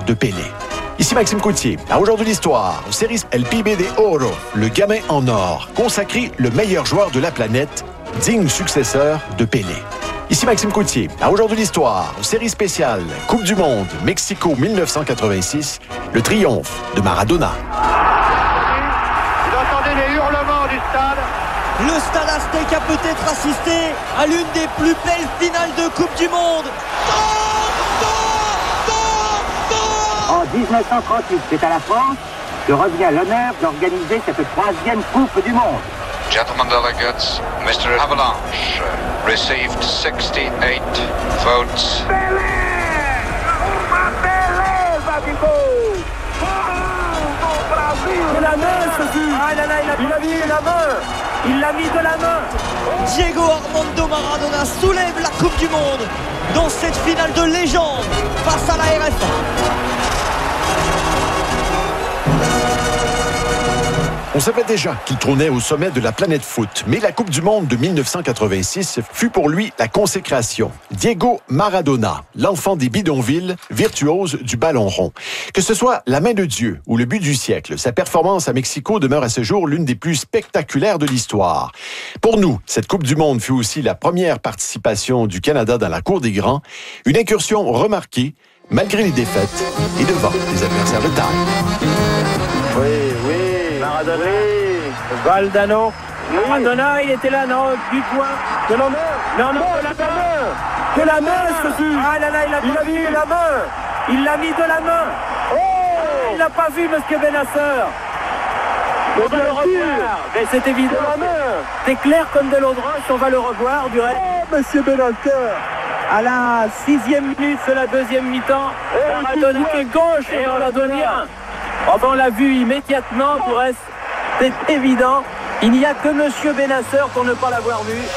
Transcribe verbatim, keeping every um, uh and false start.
de Pelé. Ici Maxime Coutier. À Aujourd'hui l'Histoire, série El Pibe de Oro, le gamin en or, consacré le meilleur joueur de la planète, digne successeur de Pelé. Ici Maxime Coutier. À Aujourd'hui l'Histoire, série spéciale Coupe du Monde Mexico dix-neuf cent quatre-vingt-six, le triomphe de Maradona. Vous entendez les hurlements du stade. Le Stade Azteca a peut-être assisté à l'une des plus belles finales de Coupe du Monde. En dix-neuf cent trente-huit, c'est à la France que revient l'honneur d'organiser cette troisième Coupe du Monde. Gentlemen delegates, Mister Avalanche received sixty-eight votes. De la main, Sophie. Ah là là, il a, il a mis de la main. Il l'a mis de la main. Diego Armando Maradona soulève la Coupe du Monde dans cette finale de légende face à la R F A. On savait déjà qu'il trônait au sommet de la planète foot, mais la Coupe du Monde de dix-neuf cent quatre-vingt-six fut pour lui la consécration. Diego Maradona, l'enfant des bidonvilles, virtuose du ballon rond. Que ce soit la main de Dieu ou le but du siècle, sa performance à Mexico demeure à ce jour l'une des plus spectaculaires de l'histoire. Pour nous, cette Coupe du Monde fut aussi la première participation du Canada dans la cour des grands, une incursion remarquée, malgré les défaites et devant les adversaires de taille. Oui, oui. Maradona, Valdano, Maradona, il était là, non, du point, de la main, non, non, de la main, de la main, Sophie. Ah là là, il a, il a mis de la main, il l'a mis de la main. Oh, il n'a pas vu Monsieur Bennacer. On va le revoir, mais c'est évident. C'est clair comme de l'eau de roche, on va le revoir du reste. Oh, Monsieur Bennacer. À la sixième minute de la deuxième mi-temps, Maradona est gauche et on l'a donné un. Enfin, on l'a vu immédiatement, pour reste, c'est évident. Il n'y a que Monsieur Bennacer pour ne pas l'avoir vu.